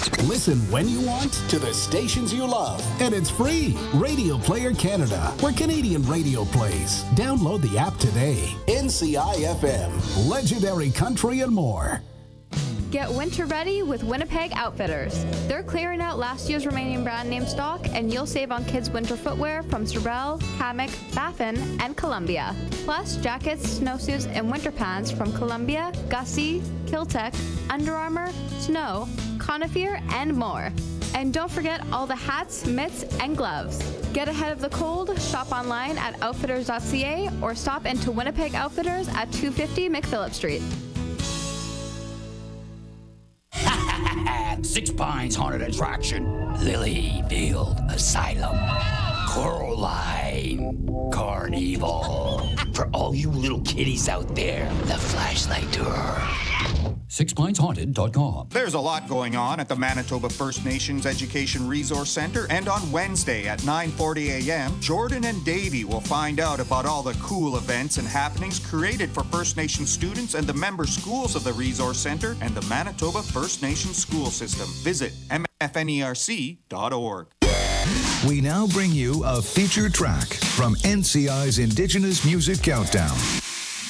Listen when you want to the stations you love. And it's free. Radio Player Canada, where Canadian radio plays. Download the app today. NCI-FM, legendary country and more. Get winter ready with Winnipeg Outfitters. They're clearing out last year's remaining brand name stock, and you'll save on kids' winter footwear from Sorel, Kamek, Baffin, and Columbia. Plus, jackets, snowsuits, and winter pants from Columbia, Gussie, Kiltech, Under Armour, Snow, Conifer, and more. And don't forget all the hats, mitts, and gloves. Get ahead of the cold, shop online at outfitters.ca, or stop into Winnipeg Outfitters at 250 McPhillip Street. Six Pines Haunted Attraction, Lilyfield Asylum, Coraline Carnival. For all you little kiddies out there, the Flashlight Tour. SixPinesHaunted.com. There's a lot going on at the Manitoba First Nations Education Resource Centre, and on Wednesday at 9:40 a.m., Jordan and Davey will find out about all the cool events and happenings created for First Nation students and the member schools of the Resource Centre and the Manitoba First Nations School System. Visit mfnerc.org. We now bring you a featured track from NCI's Indigenous Music Countdown.